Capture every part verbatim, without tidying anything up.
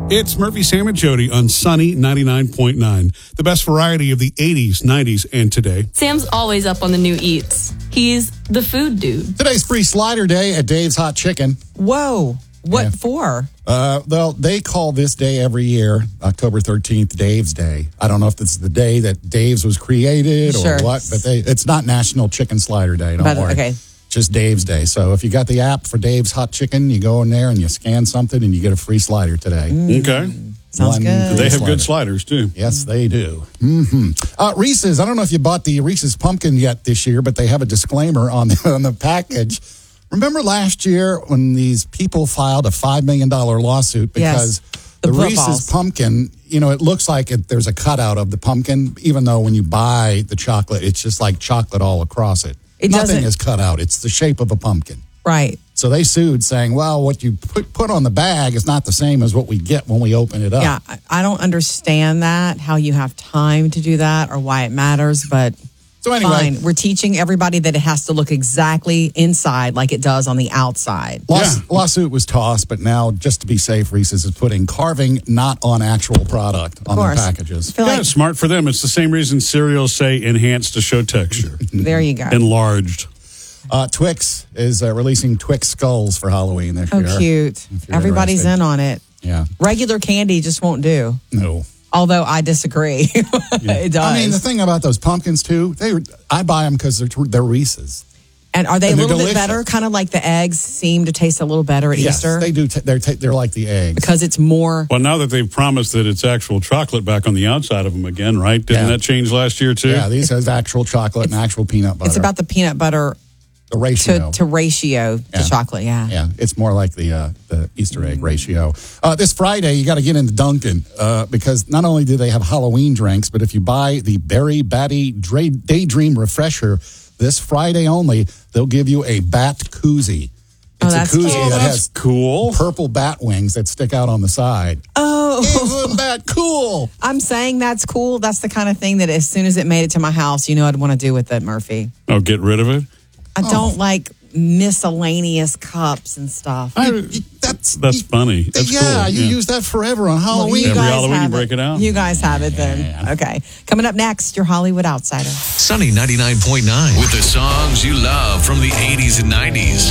It's Murphy, Sam, and Jody on Sunny ninety-nine point nine. The best variety of the eighties, nineties, and today. Sam's always up on the new eats. He's the food dude. Today's free slider day at Dave's Hot Chicken. Whoa. What Yeah. for? Uh, well, they call this day every year, October thirteenth, Dave's Day. I don't know if it's the day that Dave's was created or Sure. what, but they, it's not National Chicken Slider Day. Don't But, worry. okay. Just Dave's Day. So if you got the app for Dave's Hot Chicken, you go in there and you scan something and you get a free slider today. Okay. Sounds One good. free They have slider. good sliders, too. Yes, they do. Mm-hmm. Uh, Reese's, I don't know if you bought the Reese's Pumpkin yet this year, but they have a disclaimer on the, on the package. Remember last year when these people filed a five million dollars lawsuit because Yes, the the, footballs. Reese's Pumpkin, you know, it looks like it, there's a cutout of the pumpkin, even though when you buy the chocolate, it's just like chocolate all across it. It Nothing doesn't- is cut out. It's the shape of a pumpkin. Right. So they sued saying, well, what you put, put on the bag is not the same as what we get when we open it up. Yeah, I- I don't understand that, how you have time to do that or why it matters, but So anyway, fine. We're teaching everybody that it has to look exactly inside like it does on the outside. Laws, Yeah. lawsuit was tossed, but now, just to be safe, Reese's is putting carving not on actual product on their course. packages. I feel Yeah, like, smart for them. It's the same reason cereals say enhanced to show texture. there you go. Enlarged. Uh, Twix is uh, releasing Twix Skulls for Halloween this Oh, year. cute. if you're Everybody's interested. in on it. Yeah. Regular candy just won't do. No. Although I disagree. It does. I mean, the thing about those pumpkins, too, they I buy them because they're, they're Reese's. and are they and a they're little bit delicious. better? Kind of like the eggs seem to taste a little better at Yes, Easter? they do. T- they're, t- they're like the eggs. Because it's more. Well, now that they've promised that it's actual chocolate back on the outside of them again, right? Didn't Yeah. that change last year, too? Yeah, these has actual chocolate and actual peanut butter. It's about the peanut butter the ratio. to, to ratio Yeah. to chocolate, yeah. Yeah, it's more like the uh, the Easter egg ratio. Uh, this Friday, you got to get into Dunkin' uh, because not only do they have Halloween drinks, but if you buy the Berry Batty Dra- Daydream Refresher this Friday only, they'll give you a bat koozie. Oh, It's that's a koozie cute. that That's has cool. purple bat wings that stick out on the side. Oh, Isn't that cool? I'm saying that's cool. That's the kind of thing that as soon as it made it to my house, you know I'd want to do with it, Murphy. Oh, get rid of it? I don't like miscellaneous cups and stuff. I, That's that's funny. That's yeah, cool. you use that forever on Well, Halloween. Every guys Halloween you have break it out? You guys have it then. Yeah. Okay. Coming up next, your Hollywood Outsider. Sunny ninety-nine point nine. With the songs you love from the eighties and nineties.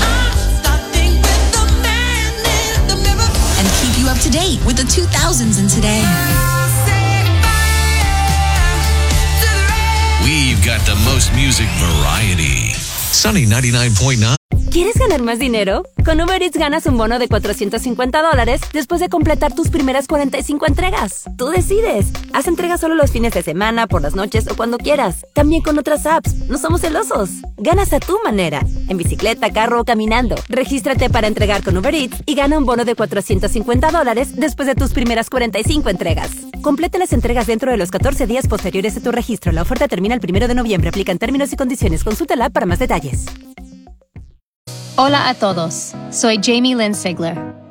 And keep you up to date with the two thousands and today. We've got the most music variety. Sunny ninety-nine point nine. ¿Quieres ganar más dinero? Con Uber Eats ganas un bono de cuatrocientos cincuenta dólares después de completar tus primeras cuarenta y cinco entregas. Tú decides. Haz entregas solo los fines de semana, por las noches o cuando quieras. También con otras apps. No somos celosos. Ganas a tu manera. En bicicleta, carro o caminando. Regístrate para entregar con Uber Eats y gana un bono de cuatrocientos cincuenta dólares después de tus primeras cuarenta y cinco entregas. Completa las entregas dentro de los catorce días posteriores a tu registro. La oferta termina el primero de noviembre. Aplican términos y condiciones. Consulta la app para más detalles. Hola a todos, soy Jamie Lynn Sigler.